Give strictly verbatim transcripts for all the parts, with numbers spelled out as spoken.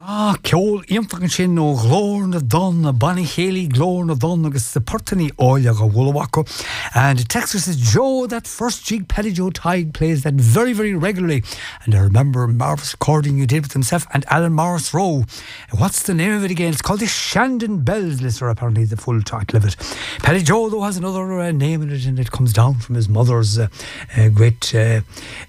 Ah, ceol ionfach sin ó glór na don, na Bonnie Haley, glór na don, agus the Purtony Oileag of Woolawako. And the texter says, Joe, that first jig Paddy Joe Tighe plays that very, very regularly. And I remember marvellous recording you did with himself and Alan Morris Rowe. What's the name of it again? It's called the Shandon Bells, listener, apparently the full title of it. Paddy Joe, though, has another uh, name in it, and it comes down from his mother's uh, uh, great, uh,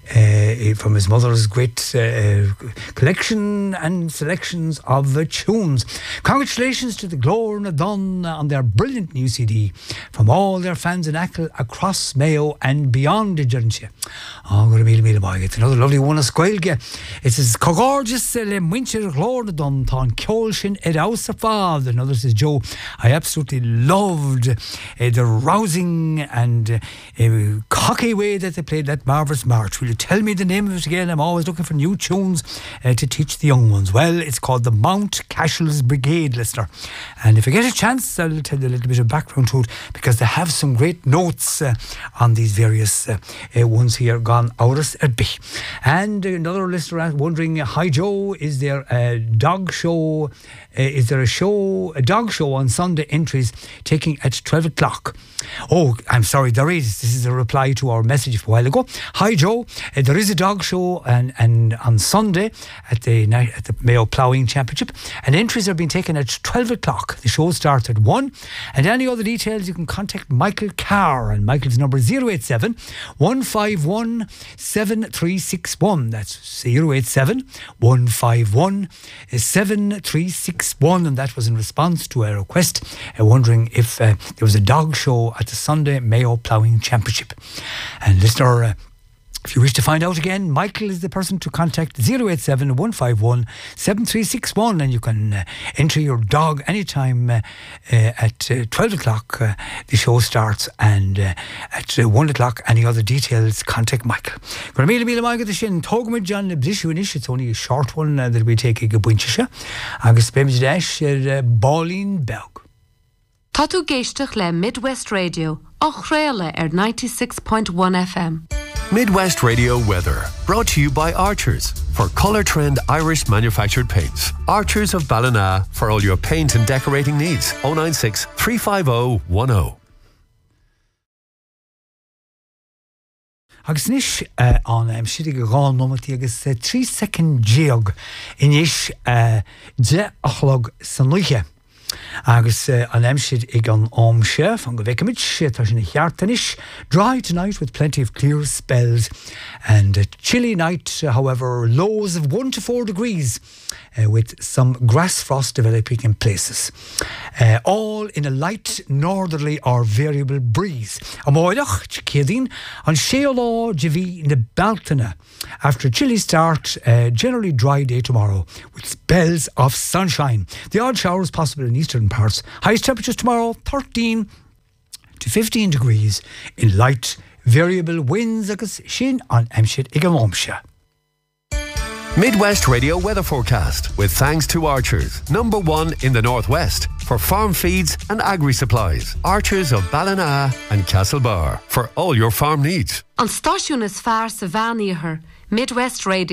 uh, from his mother's great uh, collection and selection of uh, tunes. Congratulations to the Glór na Don on their brilliant new C D from all their fans in Achill across Mayo and beyond, didn't you? Oh, good meal, meal, boy. It's another lovely one of Squilge. It says, Cogorgeous le Wincher Glór na Don Thon Kjolshin Ed Ausafad. Another says, Joe, I absolutely loved uh, the rousing and uh, uh, cocky way that they played that marvellous march. Will you tell me the name of it again? I'm always looking for new tunes uh, to teach the young ones. Well, it's called the Mount Cashels Brigade, listener. And if I get a chance, I'll tell you a little bit of background to it, because they have some great notes uh, on these various uh, uh, ones here gone out of Edby. And another listener wondering, hi Joe, is there a dog show? Uh, is there a show, a dog show on Sunday entries taking at twelve o'clock? Oh, I'm sorry, there is. This is a reply to our message a while ago. Hi Joe, uh, there is a dog show and, and on Sunday at the night at the Mayo Ploughing Championship, and entries are being taken at twelve o'clock. The show starts at one, and any other details you can contact Michael Carr, and Michael's number is zero eight seven, one five one, seven three six one. That's zero eight seven, one five one, seven three six one, and that was in response to a request uh, wondering if uh, there was a dog show at the Sunday Mayo Ploughing Championship. And listener, uh, if you wish to find out again, Michael is the person to contact, zero eight seven, one five one, seven three six one, and you can uh, enter your dog anytime uh, uh, at uh, twelve o'clock. Uh, the show starts, and uh, at uh, one o'clock, any other details, contact Michael. Gur míle míle maigad sin tógmid John na bdisú inis. It's only a short one uh, that we take a buintisha. Agus béimiid deis ar Bálín Beg. Tá tú géisteach le Midwest Radio, ach réile ar ninety-six point one F M. Midwest Radio weather, brought to you by Archers for Colour Trend Irish manufactured paints. Archers of Ballina for all your paint and decorating needs. oh nine six, three five oh, one oh. Agus níis uh, an um, siad go gáil nómatí agus uh, trí second geog inis uh, de achlog san luige. Agus uh, an emsid ag an ómse fan go bhecamid tá sin cheartanis. Dry tonight with plenty of clear spells, and a chilly night, uh, however, lows of one to four degrees uh, with some grass frost developing in places. Uh, all in a light northerly or variable breeze. Amoidach, Chicadine, on Sheolá Javi in the Baltana. After a chilly start, uh, generally dry day tomorrow with spells of sunshine. The odd showers possible in eastern parts. Highest temperatures tomorrow, thirteen to fifteen degrees in light variable winds agus sin on Emshid Igamomsha. Midwest Radio weather forecast with thanks to Archers, number one in the northwest for farm feeds and agri supplies. Archers of Ballina and Castlebar for all your farm needs. An stáisiún is fearr sa bhainaíochar, Midwest Radio.